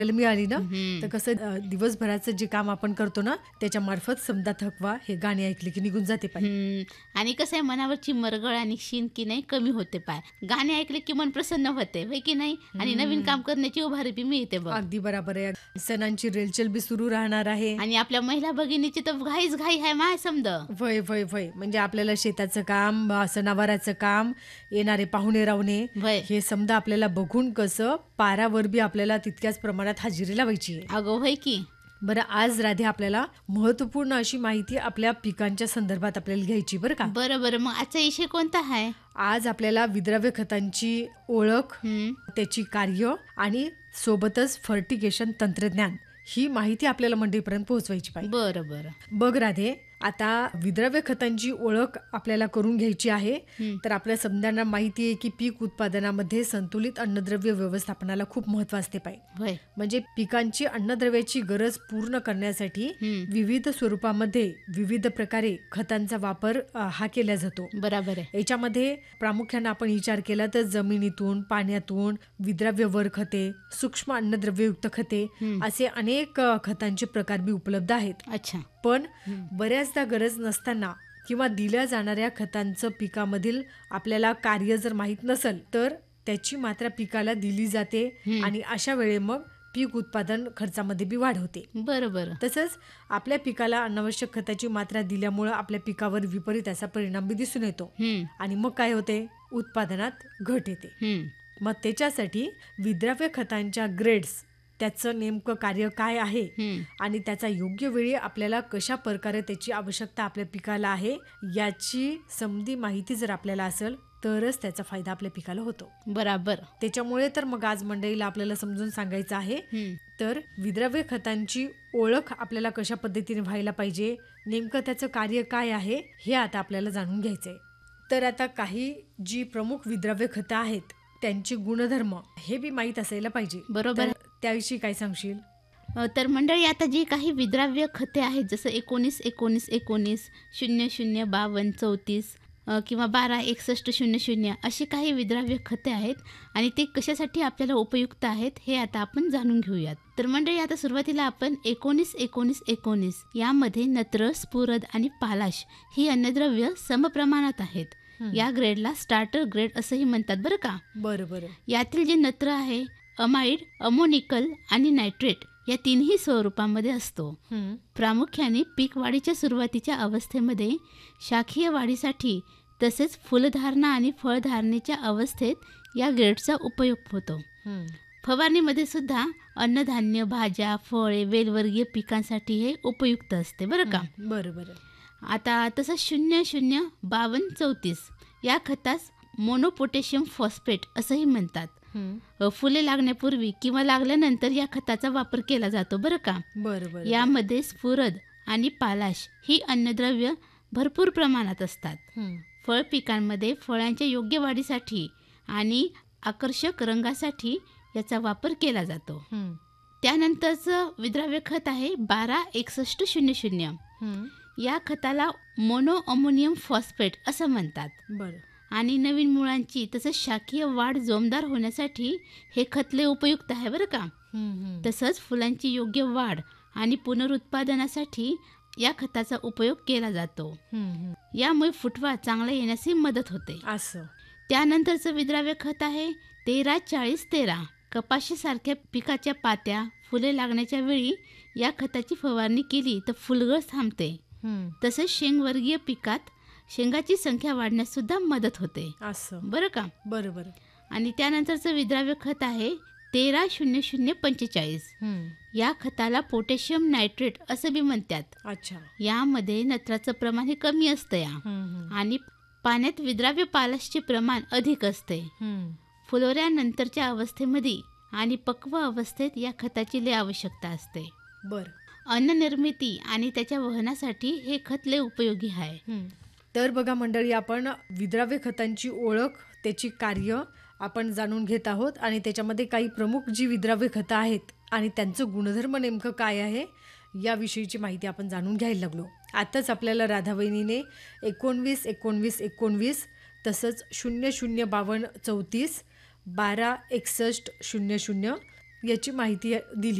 मिळाली ना, तर हं. कसं दिवसभराचं जे काम आपण करतो ना, त्याच्यामार्फत समजा थकवा हे गाणे ऐकले की निघून जाते पायी. हं. आणि कसं आहे मनावरची मरगळ आणि शीण की नाही कमी होते पाय. गाणे ऐकले की मन प्रसन्न होते, होय की नाही? आणि नवीन हं. काम करण्याची उभारी बी मिळते बघ. अगदी बराबर आहे. सणांची रेलचेल बी सुरू राहणार आहे. आणि आपल्या महिला भगिनीची तर घाईच घाई आहे माय समद. व्हय, व्हय, व्हय. म्हणजे आपल्याला शेताचं काम, सणावाराचं काम, येणारे पाहुणे-रावणे व्हय. हे समजा आपल्याला बघून कसं पारावर बी आपल्याला तितक्याच प्रमाणात हजेरी लावायची आहे. अगं होय की. बरं, आज राधे आपल्याला महत्त्वपूर्ण अशी माहिती आपल्या पिकांच्या संदर्भात आपल्याला घ्यायची बरं का. बरं, बरं. मग आजचा विषय कोणता आहे? आज आपल्याला विद्राव्य खतांची ओळख, हं. त्याची कार्य आणि सोबतच फर्टिगेशन तंत्रज्ञान ही माहिती आपल्याला मंडळीपर्यंत पोहोचवायची पाहिजे. बरं, बरं. बघ राधे, आता विद्राव्य खतांची ओळख आपल्याला करून घ्यायची आहे. हं. तर आपल्या समजांना माहिती आहे की पीक उत्पादनामध्ये संतुलित अन्नद्रव्य व्यवस्थापनाला खूप महत्त्व असते पाहिजे. होय. म्हणजे पिकांची अन्नद्रव्याची गरज पूर्ण करण्यासाठी हं. विविध स्वरूपामध्ये विविध प्रकारे खतांचा वापर हा केला जातो. बराबर आहे. याच्यामध्ये प्रामुख्याने आपण विचार केला तर जमिनीतून, पाण्यातून, विद्राव्य वर खते, सूक्ष्म अन्नद्रव्ययुक्त खते असे अनेक खतांचे प्रकार बी उपलब्ध आहेत. अच्छा. पण बऱ्याचदा गरज नसताना किंवा दिल्या जाणाऱ्या खतांचं पिकामधील आपल्याला कार्य जर माहीत नसेल तर त्याची मात्रा पिकाला दिली जाते आणि अशा वेळे मग पीक उत्पादन खर्चामध्ये बी वाढ होते. बरं, बरं. तसंच आपल्या पिकाला अनावश्यक खताची मात्रा दिल्यामुळं आपल्या पिकावर विपरीत असा परिणाम बी दिसून येतो हं. आणि मग काय होते, उत्पादनात घट येते. हं. मग त्याच्यासाठी विद्राव्य खतांच्या ग्रेड्स, त्याचं नेमकं कार्य काय आहे हं. आणि त्याचा योग्य वेळी आपल्याला कशा प्रकारे त्याची आवश्यकता आपल्या पिकाला आहे याची समधी माहिती जर आपल्याला असेल तरच त्याचा फायदा आपल्या पिकाला होतो. बराबर. त्याच्यामुळे तर मग आज मंडळीला आपल्याला समजून सांगायचं आहे. हं. तर विद्राव्य खतांची ओळख आपल्याला कशा पद्धतीने व्हायला पाहिजे, नेमकं त्याचं कार्य काय आहे हे आता आपल्याला जाणून घ्यायचंय. तर आता काही जी प्रमुख विद्राव्य खतं आहेत त्यांचे गुणधर्म हे बी माहीत असायला पाहिजे. बरोबर. तर त्याविषयी काय सांगशील? तर मंडळी आता जी काही विद्राव्य खते आहेत जसं 19-19-19, 00-52-34 किंवा 12-61-00 अशी काही विद्राव्य खते आहेत आणि ते कशासाठी आपल्याला उपयुक्त आहेत हे आता आपण जाणून घेऊयात. तर मंडळी आता सुरुवातीला आपण 19-19-19 यामध्ये नत्र, स्फुरद आणि पालाश ही अन्नद्रव्य समप्रमाणात आहेत. या ग्रेडला स्टार्टर ग्रेड असंही म्हणतात बरं का. बरं बरं. यातील जे नत्र आहे अमाइड, अमोनिकल आणि नायट्रेट या तिन्ही स्वरूपामध्ये असतो. प्रामुख्याने पीक वाढीच्या सुरुवातीच्या अवस्थेमध्ये शाखीय वाढीसाठी तसेच फुलधारणा आणि फळधारणेच्या अवस्थेत या ग्रेडचा उपयोग होतो. फवारणीमध्ये सुद्धा अन्नधान्य, भाज्या, फळे, वेलवर्गीय पिकांसाठी हे उपयुक्त असते बरं का. बरं बरं. आता तसं 00-52-34 या खतास मोनोपोटॅशियम फॉस्फेट असंही म्हणतात. फुले लागण्यापूर्वी किंवा लागल्यानंतर या खताचा वापर केला जातो बरं का. बरं बरं. यामध्ये स्फुरद आणि पालाश ही अन्नद्रव्य भरपूर प्रमाणात असतात. फळ पिकांमध्ये फळांच्या योग्य वाढीसाठी आणि आकर्षक रंगासाठी याचा वापर केला जातो. त्यानंतरचं विद्राव्य खत आहे 12-61-00. या खताला मोनो अमोनियम फॉस्फेट असं म्हणतात. बरं. आणि नवीन मुळांची तसंच शाखीय वाढ जोमदार होण्यासाठी हे खत लय उपयुक्त आहे बरं का. तसंच फुलांची योग्य वाढ आणि पुनरुत्पादनासाठी या खताचा उपयोग केला जातो. यामुळे फुटवा चांगला येण्यास मदत होते. असं. त्यानंतरचं विद्राव्य खत आहे 13-40-13. कपाशीसारख्या पिकाच्या पात्या, फुले लागण्याच्या वेळी या खताची फवारणी केली तर फुलगळ थांबते. तसेच शेंगवर्गीय पिकात शेंगाची संख्या वाढण्यास सुद्धा मदत होते. असं. बरं का. बरं बरं. आणि त्यानंतरचं विद्राव्य खत आहे 13-00-45. या खताला पोटॅशियम नायट्रेट असं बी म्हणतात. अच्छा. यामध्ये नत्राचं प्रमाण हे कमी असतं आणि पाण्यात विद्राव्य पालाशचे प्रमाण अधिक असते. फुलोऱ्यानंतरच्या अवस्थेमध्ये आणि पक्व अवस्थेत या खताची लय आवश्यकता असते. बरं. अन्न निर्मिती आणि त्याच्या वहनासाठी हे खत लय उपयोगी आहे. तर बघा मंडळी, आपण विद्राव्य खतांची ओळख, त्याची कार्य आपण जाणून घेत आहोत आणि त्याच्यामध्ये काही प्रमुख जी विद्राव्य खतं आहेत आणि त्यांचं गुणधर्म नेमकं काय आहे याविषयीची माहिती आपण जाणून घ्यायला लागलो. आताच आपल्याला राधावहिनीने 19-19-19 तसंच 00-52-34, 12-61-00 याची माहिती दिली.